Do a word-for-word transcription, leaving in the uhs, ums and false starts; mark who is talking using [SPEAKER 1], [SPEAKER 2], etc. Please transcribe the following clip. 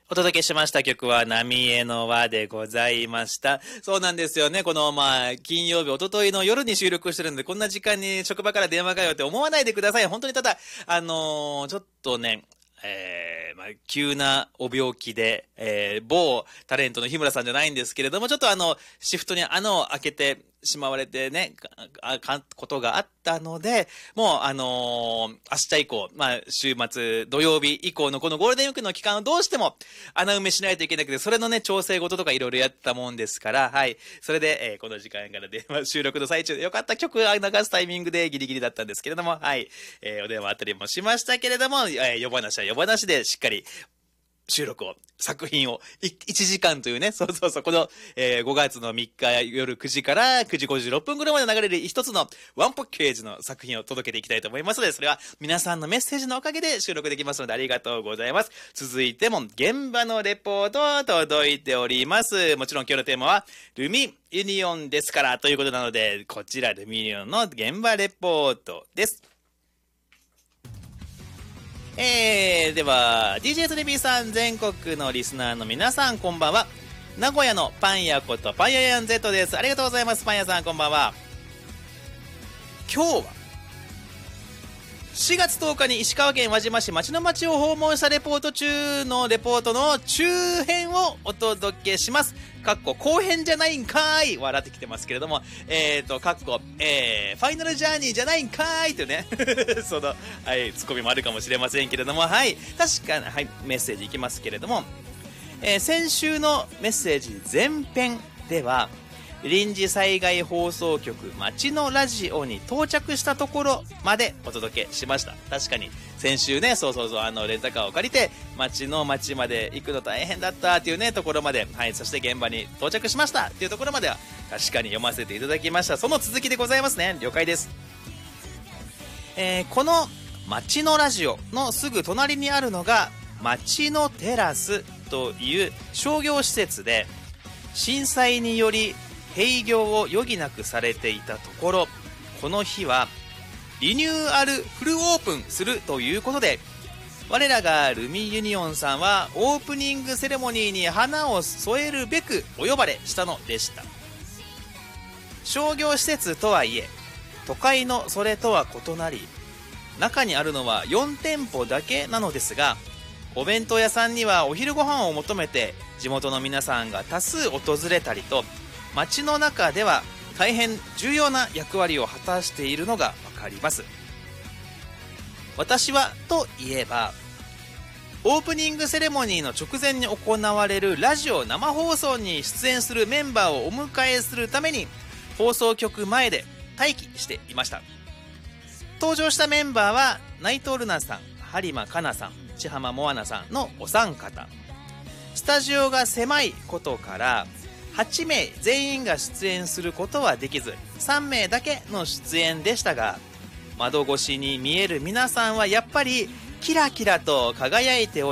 [SPEAKER 1] お届けしました曲は浪江の輪でございました。そうなんですよね。この、まあ、金曜日、おとといの夜に収録してるんで、こんな時間に職場から電話かよって思わないでください。本当にただ、あのー、ちょっとね、えー、まあ、急なお病気で、えー、某タレントの日村さんじゃないんですけれども、ちょっとあの、シフトに穴を開けてしまわれてね、あかんことがあったので、もうあのー、明日以降、まあ、週末、土曜日以降のこのゴールデンウィークの期間をどうしても穴埋めしないといけなくて、それのね、調整事とかいろいろやったもんですから、はい。それで、えー、この時間から電話収録の最中でよかった曲を流すタイミングでギリギリだったんですけれども、はい。えー、お電話あったりもしましたけれども、えー、夜話は夜話でしっかり収録を、作品を、いちじかんというね、そうそうそう、この、えー、ごがつのみっか夜くじからくじごじゅうろっぷん頃まで流れる一つのワンパッケージの作品を届けていきたいと思いますので、それは皆さんのメッセージのおかげで収録できますのでありがとうございます。続いても、現場のレポート届いております。もちろん今日のテーマは、ルミユニオンですから、ということなので、こちらルミユニオンの現場レポートです。えー、では ディージェー トレビーさん、全国のリスナーの皆さんこんばんは。名古屋のパン屋ことパン屋やん Z です。ありがとうございます。パン屋さんこんばんは。今日はしがつとおかに石川県輪島市町の町を訪問したレポート中のレポートの中編をお届けします。かっこ後編じゃないんかーい、笑ってきてますけれども、えーと、かっこ、えー、ファイナルジャーニーじゃないんかーいというね、その、はい、ツッコミもあるかもしれませんけれども、はい、確かに、はい、メッセージいきますけれども、えー、先週のメッセージ前編では、臨時災害放送局町のラジオに到着したところまでお届けしました。確かに先週ね、そうそうそう、あのレンタカーを借りて町の町まで行くの大変だったっていうねところまで、はい、そして現場に到着しましたっていうところまでは確かに読ませていただきました。その続きでございますね。了解です。えー、この町のラジオのすぐ隣にあるのが町のテラスという商業施設で、震災により閉業を余儀なくされていたところ、この日はリニューアルフルオープンするということで、我らがルミユニオンさんはオープニングセレモニーに花を添えるべくお呼ばれしたのでした。商業施設とはいえ都会のそれとは異なり、中にあるのはよんてんぽだけなのですが、お弁当屋さんにはお昼ご飯を求めて地元の皆さんが多数訪れたりと、街の中では大変重要な役割を果たしているのがわかります。私はといえば、オープニングセレモニーの直前に行われるラジオ生放送に出演するメンバーをお迎えするために放送局前で待機していました。登場したメンバーは内藤瑠奈さん、播磨かなさん、千浜モアナさんのお三方。スタジオが狭いことからはちめい全員が出演することはできず、さんめいだけの出演でしたが、窓越しに見える皆さんはやっぱりキラキラと輝いており、